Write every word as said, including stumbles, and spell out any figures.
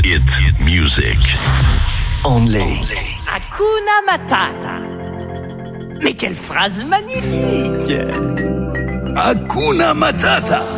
Hit music. Only. Hakuna Matata. Mais quelle phrase magnifique! Hakuna Matata.